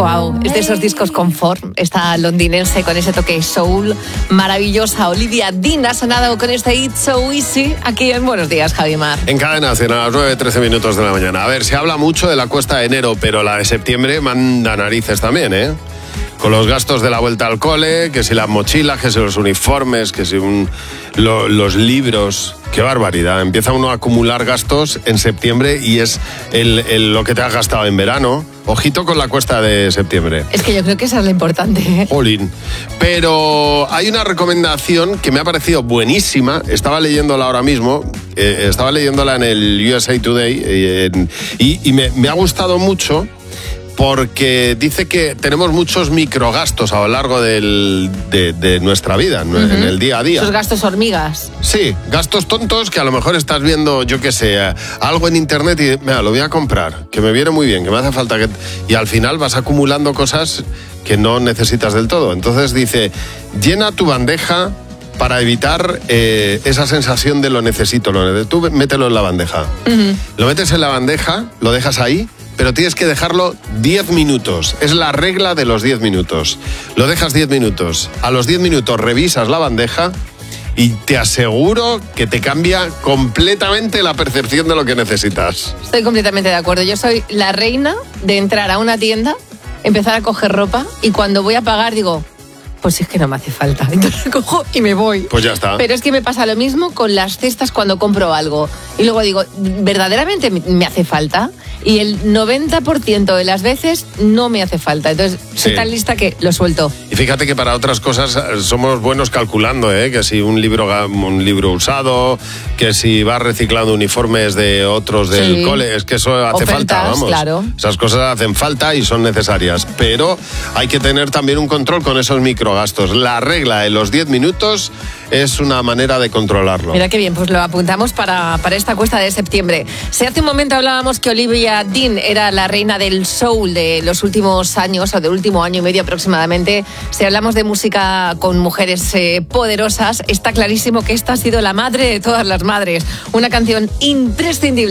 Wow, es de esos discos confort, esta londinense con ese toque soul, maravillosa. Olivia Dean ha sonado con este It's So Easy aquí en Buenos Días, Javi Mar. En Cadena Nación a las 9:13 minutos de la mañana. A ver, se habla mucho de la cuesta de enero, pero la de septiembre manda narices también, ¿eh? Con los gastos de la vuelta al cole, que si las mochilas, que si los uniformes, que si los libros. ¡Qué barbaridad! Empieza uno a acumular gastos en septiembre y es lo que te has gastado en verano. Ojito con la cuesta de septiembre. Es que yo creo que esa es la importante, ¿eh? Jolín. Pero hay una recomendación que me ha parecido buenísima. Estaba leyéndola ahora mismo. Estaba leyéndola en el USA Today y me ha gustado mucho. Porque dice que tenemos muchos microgastos a lo largo de nuestra vida, en el día a día. Esos gastos hormigas. Sí, gastos tontos que a lo mejor estás viendo, yo qué sé, algo en internet y mira, lo voy a comprar, que me viene muy bien, que me hace falta. Y al final vas acumulando cosas que no necesitas del todo. Entonces dice, llena tu bandeja para evitar esa sensación de lo necesito. Tú mételo en la bandeja. Lo metes en la bandeja, lo dejas ahí, pero tienes que dejarlo 10 minutos. Es la regla de los 10 minutos. Lo dejas 10 minutos. A los 10 minutos revisas la bandeja y te aseguro que te cambia completamente la percepción de lo que necesitas. Estoy completamente de acuerdo. Yo soy la reina de entrar a una tienda, empezar a coger ropa y cuando voy a pagar digo, pues es que no me hace falta. Entonces cojo y me voy. Pues ya está. Pero es que me pasa lo mismo con las cestas cuando compro algo. Y luego digo, ¿verdaderamente me hace falta? Y el 90% de las veces no me hace falta. Entonces soy tan lista que lo suelto. Y fíjate que para otras cosas somos buenos calculando, que si un libro usado, que si vas reciclando uniformes de otros del cole, es que eso hace falta, vamos. Claro. Esas cosas hacen falta y son necesarias. Pero hay que tener también un control con esos microgastos. La regla de los 10 minutos es una manera de controlarlo. Mira qué bien, pues lo apuntamos para esta cuesta de septiembre. Si hace un momento hablábamos que Olivia Dean era la reina del soul de los últimos años, o del último año y medio aproximadamente, si hablamos de música con mujeres poderosas, está clarísimo que esta ha sido la madre de todas las madres. Una canción imprescindible.